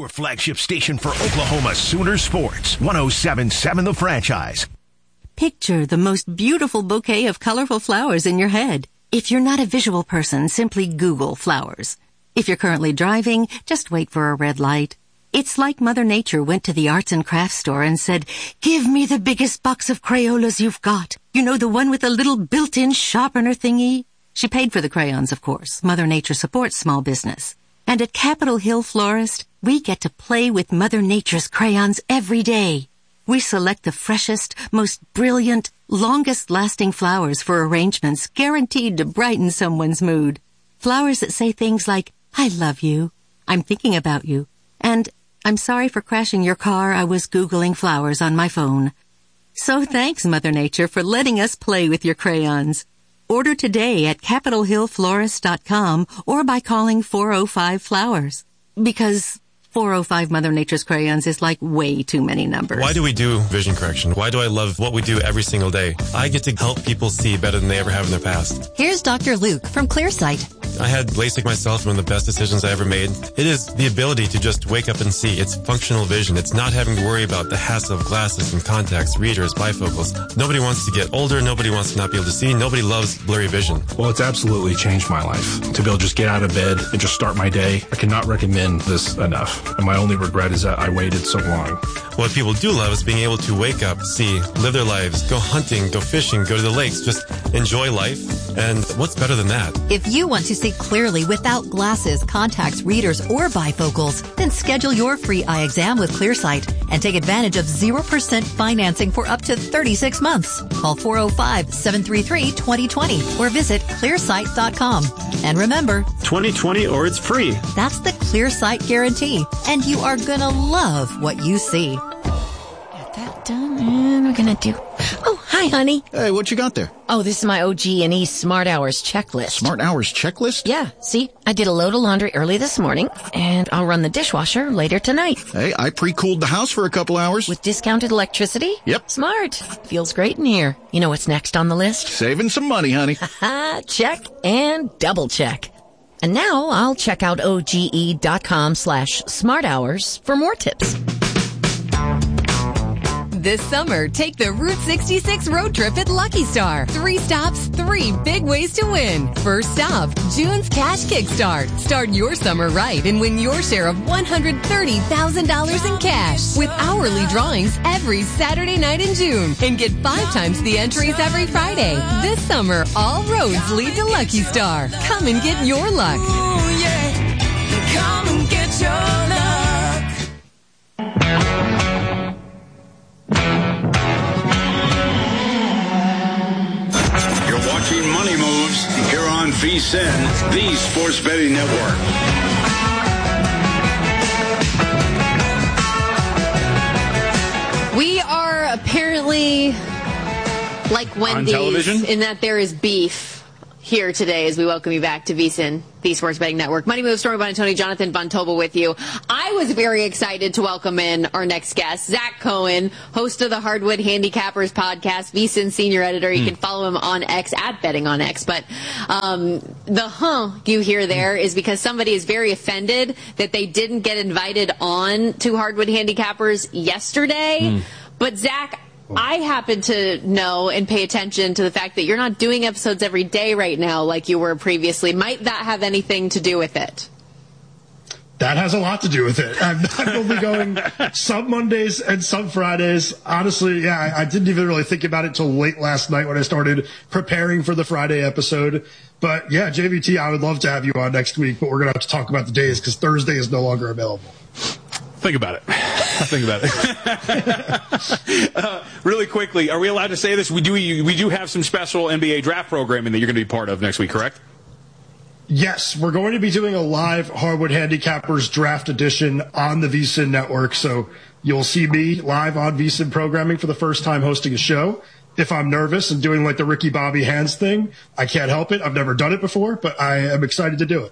Your flagship station for Oklahoma Sooner Sports. 107.7 The Franchise. Picture the most beautiful bouquet of colorful flowers in your head. If you're not a visual person, simply Google flowers. If you're currently driving, just wait for a red light. It's like Mother Nature went to the arts and crafts store and said, "Give me the biggest box of Crayolas you've got. You know, the one with the little built-in sharpener thingy?" She paid for the crayons, of course. Mother Nature supports small business. And at Capitol Hill Florist, we get to play with Mother Nature's crayons every day. We select the freshest, most brilliant, longest-lasting flowers for arrangements guaranteed to brighten someone's mood. Flowers that say things like, "I love you," "I'm thinking about you," and "I'm sorry for crashing your car. I was Googling flowers on my phone." So thanks, Mother Nature, for letting us play with your crayons. Order today at CapitolHillFlorist.com or by calling 405-FLOWERS. Because 405 Mother Nature's crayons is like way too many numbers. Why do we do vision correction? Why do I love what we do every single day? I get to help people see better than they ever have in their past. Here's Dr. Luke from Clearsight. I had LASIK myself, one of the best decisions I ever made. It is the ability to just wake up and see. It's functional vision. It's not having to worry about the hassle of glasses and contacts, readers, bifocals. Nobody wants to get older. Nobody wants to not be able to see. Nobody loves blurry vision. Well, it's absolutely changed my life. To be able to just get out of bed and just start my day, I cannot recommend this enough. And my only regret is that I waited so long. What people do love is being able to wake up, see, live their lives, go hunting, go fishing, go to the lakes, just enjoy life. And what's better than that? If you want to see clearly without glasses, contacts, readers, or bifocals, then schedule your free eye exam with Clearsight and take advantage of 0% financing for up to 36 months. Call 405-733-2020 or visit clearsight.com. And remember, 2020 or it's free. That's the Clearsight guarantee, and you are gonna love what you see. Got that done, and we're gonna do... Oh, hi, honey. Hey, what you got there? Oh, this is my OG&E Smart Hours checklist. Smart Hours checklist? Yeah, see? I did a load of laundry early this morning, and I'll run the dishwasher later tonight. Hey, I pre-cooled the house for a couple hours. With discounted electricity? Yep. Smart. Feels great in here. You know what's next on the list? Saving some money, honey. Check and double check. And now I'll check out OGE.com/smarthours for more tips. This summer, take the Route 66 road trip at Lucky Star. 3 stops, 3 big ways to win. First stop, June's Cash Kickstart. Start your summer right and win your share of $130,000 in cash with hourly drawings every Saturday night in June. And get 5 times the entries every Friday. This summer, all roads lead to Lucky Star. Come and get your luck. Ooh, yeah. Come and get your luck. You're watching Money Moves here on VSiN, the Sports Betting Network. We are apparently like Wendy's in that there is beef here today as we welcome you back to VSiN, the Sports Betting Network. Money Moves, Stormy Buonantony, Jonathan Von Tobel with you. I was very excited to welcome in our next guest, Zach Cohen, host of the Hardwood Handicappers podcast, VSiN senior editor. You can follow him on X, at Betting on X. But the you hear there is because somebody is very offended that they didn't get invited on to Hardwood Handicappers yesterday. But Zach, I happen to know and pay attention to the fact that you're not doing episodes every day right now like you were previously. Might that have anything to do with it? That has a lot to do with it. I'm only going some Mondays and some Fridays. Honestly, yeah, I didn't even really think about it till late last night when I started preparing for the Friday episode. But yeah, JVT, I would love to have you on next week, but we're going to have to talk about the days because Thursday is no longer available. Think about it. Think about it. Really quickly, are we allowed to say this? We do have some special NBA draft programming that you're going to be part of next week, correct? Yes, we're going to be doing a live Hardwood Handicappers draft edition on the VSiN network. So you'll see me live on VSiN programming for the first time hosting a show. If I'm nervous and doing like the Ricky Bobby hands thing, I can't help it. I've never done it before, but I am excited to do it.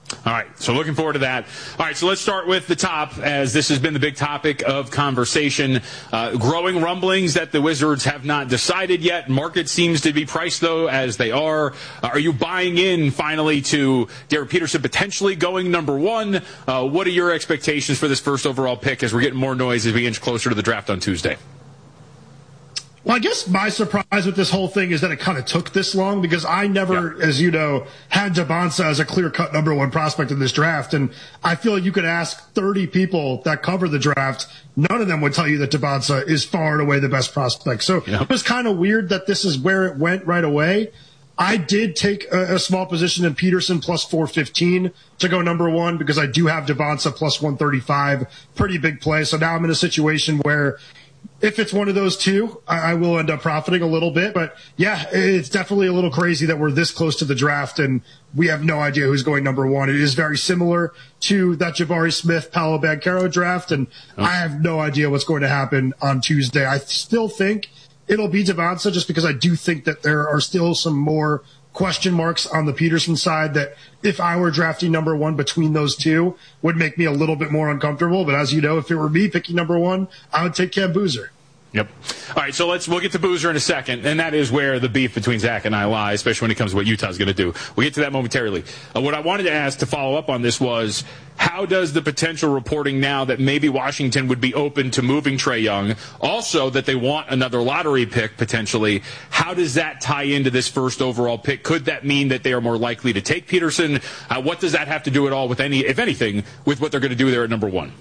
All right, so looking forward to that. All right, so let's start with the top, as this has been the big topic of conversation. Growing rumblings that the Wizards have not decided yet. Market seems to be priced, though, as they are. Are you buying in, finally, to Derek Peterson potentially going number one? What are your expectations for this first overall pick as we're getting more noise as we inch closer to the draft on Tuesday? Well, I guess my surprise with this whole thing is that it kind of took this long, because I never, as you know, had Dybantsa as a clear-cut number one prospect in this draft. And I feel like you could ask 30 people that cover the draft, none of them would tell you that Dybantsa is far and away the best prospect. So It was kind of weird that this is where it went right away. I did take a small position in Peterson plus 415 to go number one, because I do have Dybantsa plus 135. Pretty big play. So now I'm in a situation where if it's one of those two, I will end up profiting a little bit. But yeah, it's definitely a little crazy that we're this close to the draft and we have no idea who's going number one. It is very similar to that Jabari Smith, Paolo Banchero draft, and I have no idea what's going to happen on Tuesday. I still think it'll be Dybantsa, just because I do think that there are still some more question marks on the Peterson side that if I were drafting number one between those two would make me a little bit more uncomfortable. But as you know, if it were me picking number one, I would take Cam Boozer. Yep. All right, so we'll get to Boozer in a second, and that is where the beef between Zach and I lie, especially when it comes to what Utah's going to do. We'll get to that momentarily. What I wanted to ask to follow up on this was, how does the potential reporting now that maybe Washington would be open to moving Trae Young, also that they want another lottery pick potentially, how does that tie into this first overall pick? Could that mean that they are more likely to take Peterson? What does that have to do at all with if anything, with what they're going to do there at number one?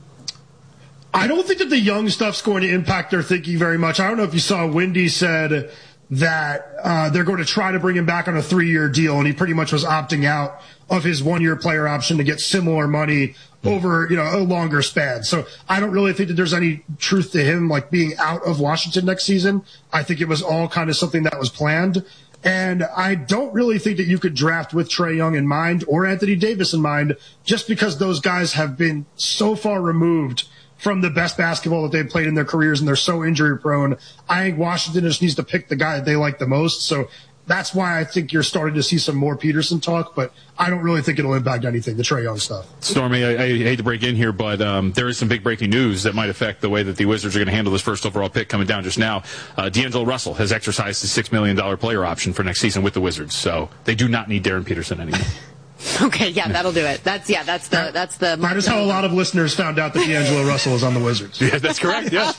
I don't think that the Young stuff's going to impact their thinking very much. I don't know if you saw Wendy said that they're going to try to bring him back on a 3-year deal, and he pretty much was opting out of his 1-year player option to get similar money over, a longer span. So I don't really think that there's any truth to him being out of Washington next season. I think it was all kind of something that was planned. And I don't really think that you could draft with Trae Young in mind or Anthony Davis in mind, just because those guys have been so far removed from the best basketball that they've played in their careers, and they're so injury prone. I think Washington just needs to pick the guy that they like the most. So that's why I think you're starting to see some more Peterson talk, but I don't really think it'll impact anything, the Trae Young stuff. Stormy, I hate to break in here, but there is some big breaking news that might affect the way that the Wizards are going to handle this first overall pick coming down just now. D'Angelo Russell has exercised his $6 million player option for next season with the Wizards, so they do not need Darren Peterson anymore. Okay, yeah, that'll do it. That's the. That is how a lot of listeners found out that D'Angelo Russell is on the Wizards. Yeah, that's correct. Yes.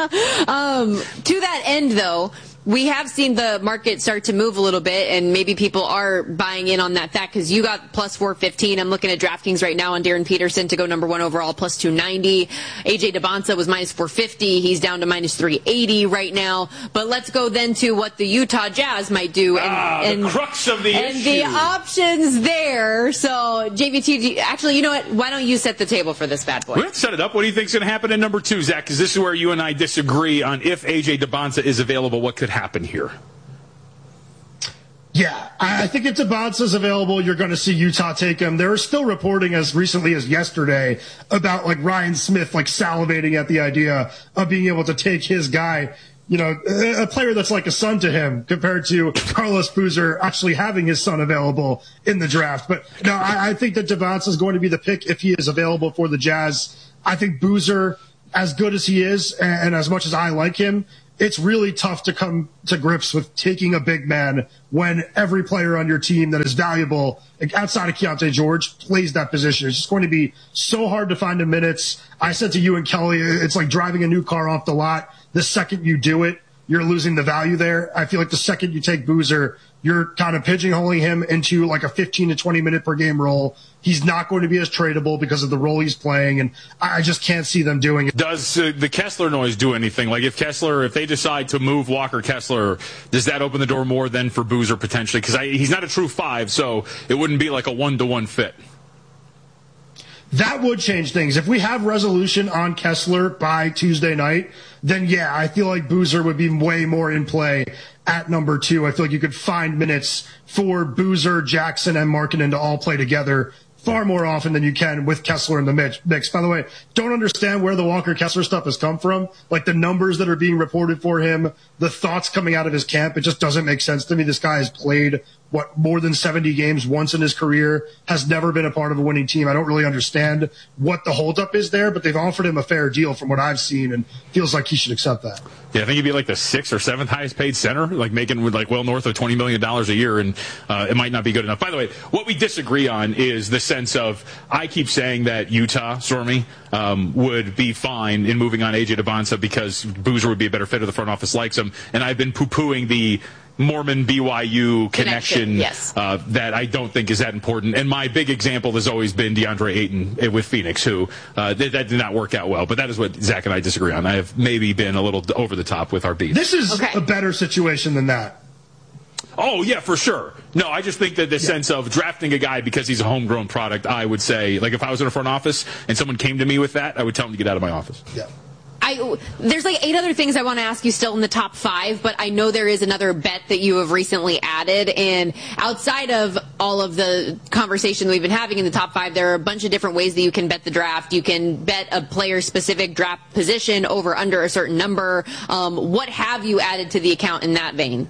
To that end, though, we have seen the market start to move a little bit, and maybe people are buying in on that fact, because you got plus 415. I'm looking at DraftKings right now on Darren Peterson to go number one overall, plus 290. AJ Dybantsa was minus 450. He's down to minus 380 right now. But let's go then to what the Utah Jazz might do. And the crux of the issue. And the options there. So, JVT, actually, you know what? Why don't you set the table for this bad boy? Let's set it up. What do you think is going to happen in number two, Zach? Because this is where you and I disagree on if AJ Dybantsa is available, what could happen here. Yeah, I think if Dybantsa's available, you're going to see Utah take him. There are still reporting as recently as yesterday about Ryan Smith salivating at the idea of being able to take his guy, a player that's like a son to him, compared to Carlos Boozer actually having his son available in the draft. But no, I think that Dybantsa is going to be the pick if he is available for the Jazz. I think Boozer, as good as he is and as much as I like him, it's really tough to come to grips with taking a big man when every player on your team that is valuable outside of Keontae George plays that position. It's just going to be so hard to find the minutes. I said to you and Kelly, it's like driving a new car off the lot. The second you do it, you're losing the value there. I feel like the second you take Boozer, you're kind of pigeonholing him into a 15 to 20 minute per game role. He's not going to be as tradable because of the role he's playing, and I just can't see them doing it. Does the Kessler noise do anything? If they decide to move Walker Kessler, does that open the door more than for Boozer potentially? Because he's not a true 5, so it wouldn't be like a 1-to-1 fit. That would change things. If we have resolution on Kessler by Tuesday night, then yeah, I feel like Boozer would be way more in play at number 2. I feel like you could find minutes for Boozer, Jackson, and Markkanen to all play together far more often than you can with Kessler in the mix. By the way, don't understand where the Walker Kessler stuff has come from. The numbers that are being reported for him, the thoughts coming out of his camp, it just doesn't make sense to me. This guy has played more than 70 games once in his career, has never been a part of a winning team. I don't really understand what the holdup is there, but they've offered him a fair deal from what I've seen, and feels like he should accept that. Yeah, I think he'd be like the 6th or 7th highest paid center, like making like well north of $20 million a year, and it might not be good enough. By the way, what we disagree on is the sense of, I keep saying that Utah, Stormy, would be fine in moving on AJ Dybonsa because Boozer would be a better fit, or the front office likes him, and I've been poo-pooing the Mormon BYU connection yes. That I don't think is that important. And my big example has always been DeAndre Ayton with Phoenix, who that did not work out well. But that is what Zach and I disagree on. I have maybe been a little over the top with our beef. This is a better situation than that. Oh, yeah, for sure. No, I just think that the sense of drafting a guy because he's a homegrown product, I would say, like if I was in a front office and someone came to me with that, I would tell him to get out of my office. Yeah. There's like 8 other things I want to ask you still in the top 5, but I know there is another bet that you have recently added. And outside of all of the conversation we've been having in the top 5, there are a bunch of different ways that you can bet the draft. You can bet a player-specific draft position over under a certain number. What have you added to the account in that vein?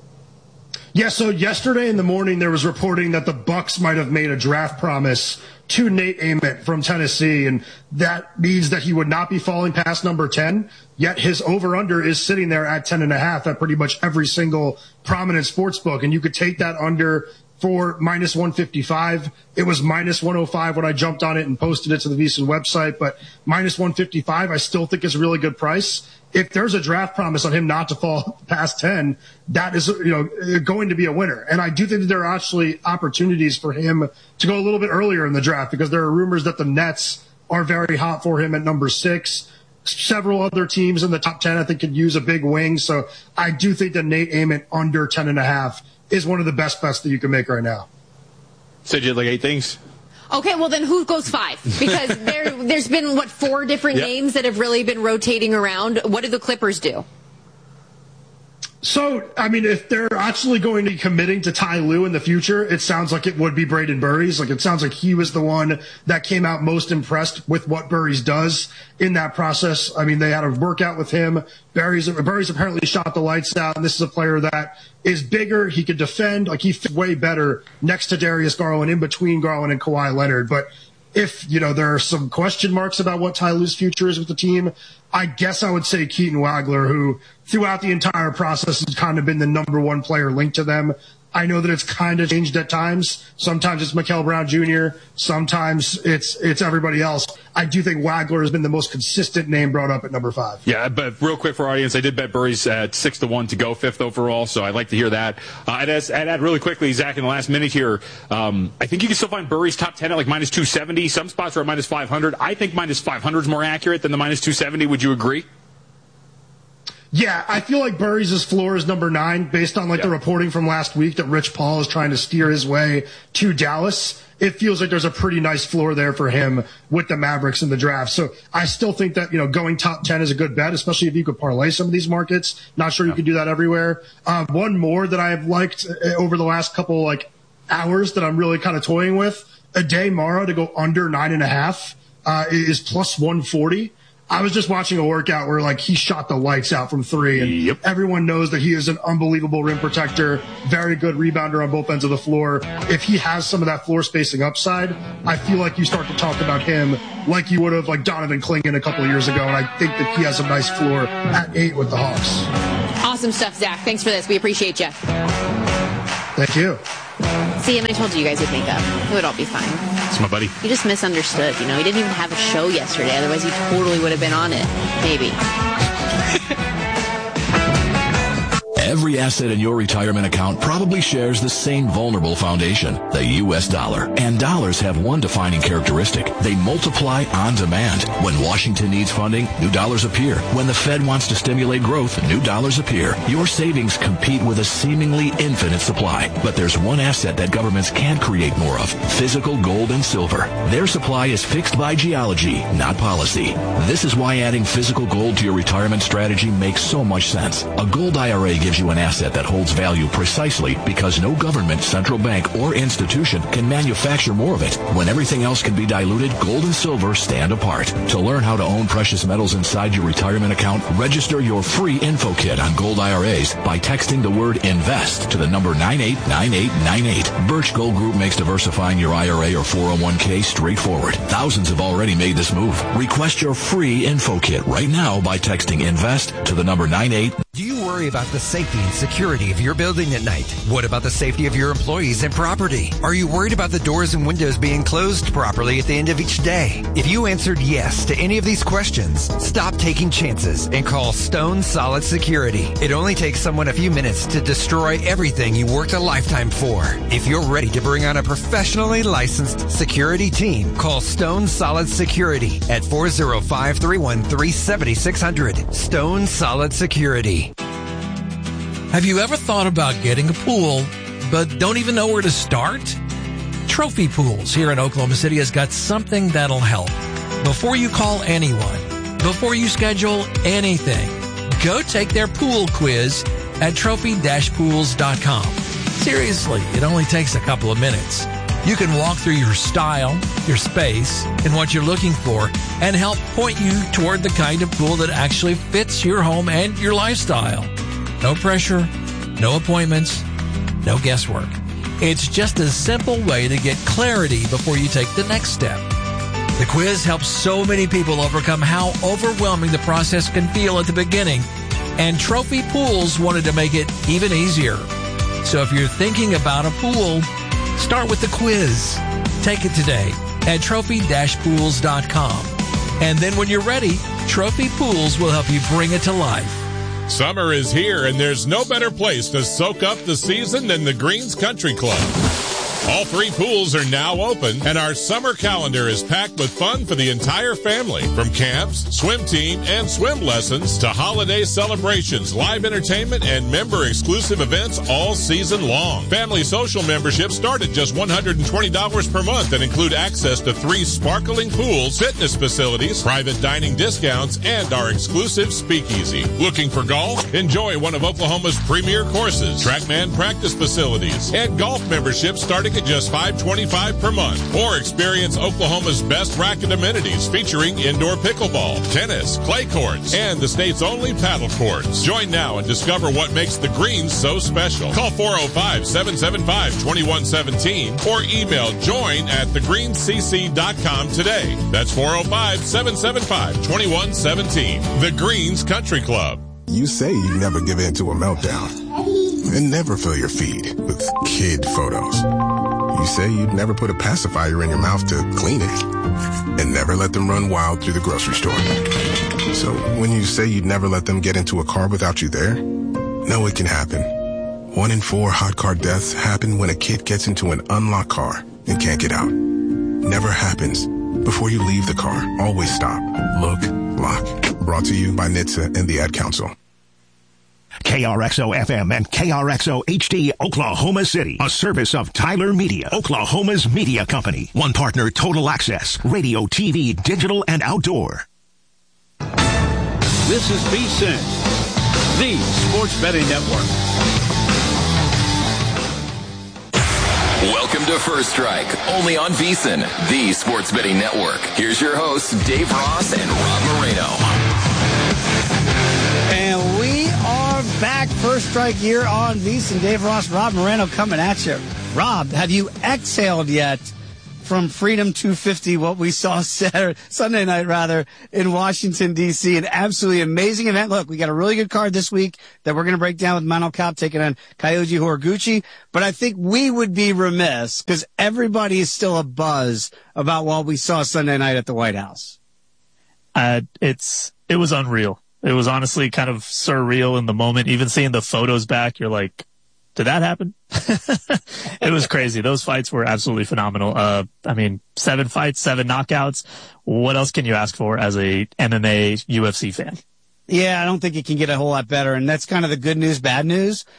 Yeah, so yesterday in the morning there was reporting that the Bucks might have made a draft promise to Nate Ament from Tennessee, and that means that he would not be falling past number 10, yet his over-under is sitting there at 10.5 at pretty much every single prominent sports book, and you could take that under for minus 155. It was minus 105 when I jumped on it and posted it to the VSiN website, but minus 155 I still think is a really good price. If there's a draft promise on him not to fall past 10, that is, going to be a winner. And I do think that there are actually opportunities for him to go a little bit earlier in the draft, because there are rumors that the Nets are very hot for him at number 6. Several other teams in the top 10, I think, could use a big wing. So I do think that Nate Ament under 10.5 is one of the best bets that you can make right now. Said you had like 8 things? Okay, well then who goes 5? Because there's been, 4 different names that have really been rotating around. What do the Clippers do? So, I mean, if they're actually going to be committing to Ty Lue in the future, it sounds like it would be Braden Burries. Like, it sounds like he was the one that came out most impressed with what Burries does in that process. I mean, they had a workout with him. Burries apparently shot the lights out, and this is a player that is bigger. He could defend. Like, he fits way better next to Darius Garland, in between Garland and Kawhi Leonard. But if, there are some question marks about what Ty Lue's future is with the team, I guess I would say Keaton Wagler, who throughout the entire process has kind of been the number 1 player linked to them. I know that it's kind of changed at times. Sometimes it's Mikal Brown Jr. Sometimes it's everybody else. I do think Wagler has been the most consistent name brought up at number 5. Yeah, but real quick for our audience, I did bet Burries at 6-1 to go 5th overall, so I'd like to hear that. I'd add really quickly, Zach, in the last minute here, I think you can still find Burries top 10 at like minus 270. Some spots are at minus 500. I think minus 500 is more accurate than the minus 270. Would you agree? Yeah, I feel like Burries' floor is number 9 based on the reporting from last week that Rich Paul is trying to steer his way to Dallas. It feels like there's a pretty nice floor there for him with the Mavericks in the draft. So I still think that, going top 10 is a good bet, especially if you could parlay some of these markets. Not sure you can do that everywhere. One more that I have liked over the last couple hours that I'm really kind of toying with, Adey Mara to go under 9.5 is plus 140. I was just watching a workout where he shot the lights out from 3, and everyone knows that he is an unbelievable rim protector, very good rebounder on both ends of the floor. If he has some of that floor spacing upside, I feel like you start to talk about him like you would have Donovan Clingan a couple of years ago, and I think that he has a nice floor at 8 with the Hawks. Awesome stuff, Zach. Thanks for this. We appreciate you. Thank you. See, and I told you guys would make up. It would all be fine. It's my buddy. You just misunderstood. He didn't even have a show yesterday. Otherwise, he totally would have been on it. Maybe. Every asset in your retirement account probably shares the same vulnerable foundation, the U.S. dollar. And dollars have one defining characteristic. They multiply on demand. When Washington needs funding, new dollars appear. When the Fed wants to stimulate growth, new dollars appear. Your savings compete with a seemingly infinite supply. But there's one asset that governments can't create more of: physical gold and silver. Their supply is fixed by geology, not policy. This is why adding physical gold to your retirement strategy makes so much sense. A gold IRA gives gives you an asset that holds value precisely because no government, central bank, or institution can manufacture more of it. When everything else can be diluted, gold and silver stand apart. To learn how to own precious metals inside your retirement account, register your free info kit on gold IRAs by texting the word INVEST to the number 989898. Birch Gold Group makes diversifying your IRA or 401k straightforward. Thousands have already made this move. Request your free info kit right now by texting INVEST to the number 98. Do you worry about the safety and security of your building at night? What about the safety of your employees and property? Are you worried about the doors and windows being closed properly at the end of each day? If you answered yes to any of these questions, stop taking chances and call Stone Solid Security. It only takes someone a few minutes to destroy everything you worked a lifetime for. If you're ready to bring on a professionally licensed security team, call Stone Solid Security at 405-313-7600. Stone Solid Security. Have you ever thought about getting a pool, but don't even know where to start? Trophy Pools here in Oklahoma City has got something that'll help. Before you call anyone, before you schedule anything, go take their pool quiz at trophy-pools.com. Seriously, it only takes a couple of minutes. You can walk through your style, your space, and what you're looking for, and help point you toward the kind of pool that actually fits your home and your lifestyle. No pressure, no appointments, no guesswork. It's just a simple way to get clarity before you take the next step. The quiz helps so many people overcome how overwhelming the process can feel at the beginning, and Trophy Pools wanted to make it even easier. So if you're thinking about a pool, start with the quiz. Take it today at trophy-pools.com. And then when you're ready, Trophy Pools will help you bring it to life. Summer is here, and there's no better place to soak up the season than the Greens Country Club. All 3 pools are now open, and our summer calendar is packed with fun for the entire family. From camps, swim team, and swim lessons to holiday celebrations, live entertainment, and member-exclusive events all season long. Family social memberships start at just $120 per month and include access to 3 sparkling pools, fitness facilities, private dining discounts, and our exclusive speakeasy. Looking for golf? Enjoy one of Oklahoma's premier courses, TrackMan practice facilities, and golf memberships starting at just $525 per month. Or experience Oklahoma's best racket amenities featuring indoor pickleball, tennis, clay courts, and the state's only paddle courts. Join now and discover what makes the Greens so special. Call 405-775-2117 or email join@thegreenscc.com today. That's 405-775-2117. The Greens Country Club. You say you never give in to a meltdown and never fill your feed with kid photos. You say you'd never put a pacifier in your mouth to clean it and never let them run wild through the grocery store. So when you say you'd never let them get into a car without you there, no, it can happen. 1 in 4 hot car deaths happen when a kid gets into an unlocked car and can't get out. Never happens. Before you leave the car, always stop, look, lock. Brought to you by NHTSA and the Ad Council. KRXO FM and KRXO HD Oklahoma City, a service of Tyler Media, Oklahoma's media company. One partner, Total Access, radio, TV, digital, and outdoor. This is VSiN, the Sports Betting Network. Welcome to First Strike, only on VSiN, the Sports Betting Network. Here's your hosts, Dave Ross and Rob Moreno. And we are back. First Strike here on VSiN. Dave Ross, Rob Moreno coming at you. Rob, have you exhaled yet from Freedom 250, what we saw Sunday night in Washington, D.C.? An absolutely amazing event. Look, we got a really good card this week that we're going to break down with Mano Kopp taking on Kyoji Horiguchi. But I think we would be remiss because everybody is still abuzz about what we saw Sunday night at the White House. It was unreal. It was honestly kind of surreal in the moment. Even seeing the photos back, you're like, did that happen? It was crazy. Those fights were absolutely phenomenal. 7 fights, 7 knockouts. What else can you ask for as a MMA UFC fan? Yeah, I don't think it can get a whole lot better. And that's kind of the good news, bad news.